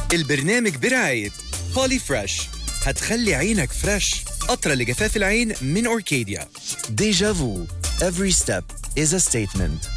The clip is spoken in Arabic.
البرنامج برعاية بولي فريش، هتخلي عينك فريش. قطرة لجفاف العين من أوركيديا. Deja vu. Every step is a statement.